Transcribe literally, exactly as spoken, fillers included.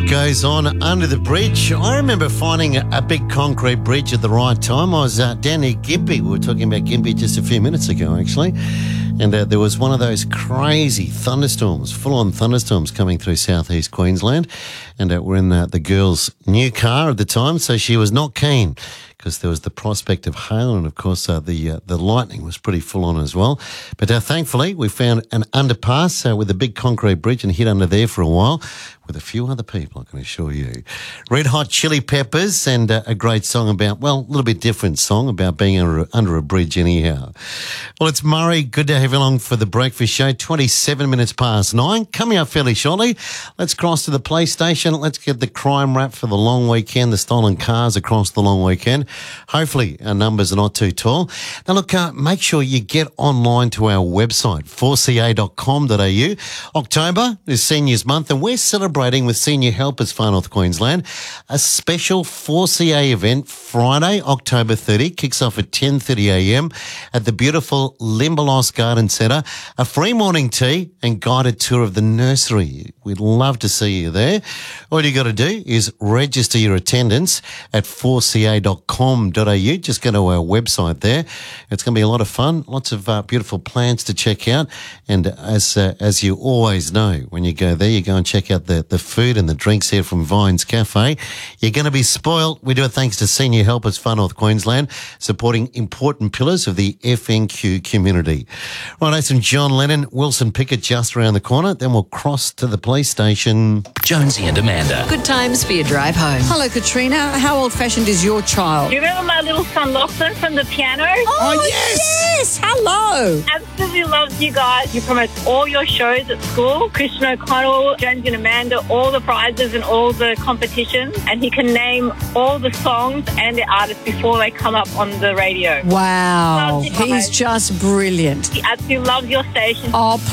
Goes on under the bridge. I remember finding a, a big concrete bridge at the right time. I was uh, down near Gympie. We were talking about Gympie just a few minutes ago, actually. And uh, there was one of those crazy thunderstorms, full-on thunderstorms coming through southeast Queensland. And uh, we're in uh, the girl's new car at the time, so she was not keen because there was the prospect of hail, and of course uh, the uh, the lightning was pretty full on as well. But uh, thankfully we found an underpass uh, with a big concrete bridge and hid under there for a while with a few other people, I can assure you. Red Hot Chili Peppers and uh, a great song about, well, a little bit different song about being under, under a bridge anyhow. Well, it's Murray. Good to have you along for the breakfast show. twenty-seven minutes past nine. Coming up fairly shortly, let's cross to the PlayStation. Let's get the crime rap for the long weekend, the stolen cars across the long weekend. Hopefully our numbers are not too tall. Now look, uh, make sure you get online to our website, four c a dot com dot a u. October is Seniors Month and we're celebrating with Senior Helpers Far North Queensland a special four C A event Friday, October thirtieth, kicks off at ten thirty a m at the beautiful Limberlost Garden Centre. A free morning tea and guided tour of the nursery. We'd love to see you there. All you got to do is register your attendance at four c a dot com dot a u. Just go to our website there. It's going to be a lot of fun, lots of uh, beautiful plants to check out. And as uh, as you always know, when you go there, you go and check out the, the food and the drinks here from Vines Cafe. You're going to be spoiled. We do it thanks to Senior Helpers Far North Queensland, supporting important pillars of the F N Q community. Right, some John Lennon, Wilson Pickett just around the corner. Then we'll cross to the police station. Jonesy and Amanda. Good times for your drive home. Hello, Katrina. How old-fashioned is your child? Do you remember my little son Lachlan from the piano? Oh, Oh, yes! yes! Hello! Absolutely loves you guys. You promote all your shows at school. Christian O'Connell, Jonesy and Amanda, all the prizes and all the competitions. And he can name all the songs and the artists before they come up on the radio. Wow. Loves you He's guys. just brilliant. He absolutely loves your station. Oh,